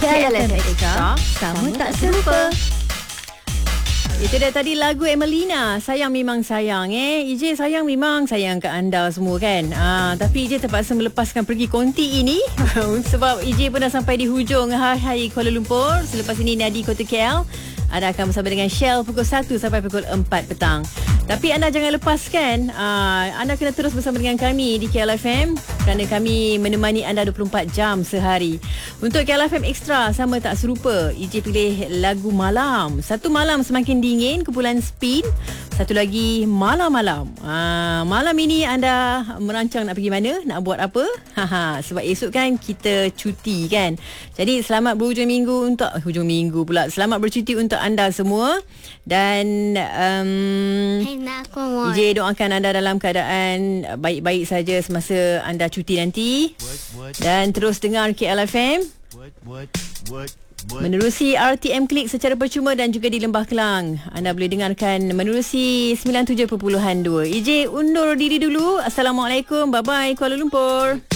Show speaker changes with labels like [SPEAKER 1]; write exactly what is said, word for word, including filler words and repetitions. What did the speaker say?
[SPEAKER 1] K L F M Extra, sama tak serupa. Itu dah tadi lagu Emelina, Sayang Memang Sayang. Eh, E J sayang memang sayang ke anda semua kan. Ah, tapi E J terpaksa melepaskan pergi konti ini sebab E J pun dah sampai di hujung Hai Kuala Lumpur. Selepas ini Nadi Kota K L. Anda akan bersama dengan Shell pukul satu sampai pukul empat petang. Tapi anda jangan lepaskan, uh, anda kena terus bersama dengan kami di K L F M kerana kami menemani anda dua puluh empat jam sehari. Untuk K L F M Extra, sama tak serupa, E J pilih lagu malam. Satu malam semakin dingin, kumpulan Spin. Satu lagi malam-malam. Uh, malam ini anda merancang nak pergi mana, nak buat apa? Haha, sebab esok kan kita cuti kan. Jadi selamat berhujung minggu untuk hujung minggu pula. Selamat bercuti untuk anda semua dan um, E J doakan anda dalam keadaan baik-baik saja semasa anda cuti nanti. Dan terus dengar K L F M menerusi R T M Klik secara percuma dan juga di Lembah Kelang. Anda boleh dengarkan menerusi sembilan puluh tujuh perpuluhan dua. E J undur diri dulu. Assalamualaikum. Bye-bye Kuala Lumpur.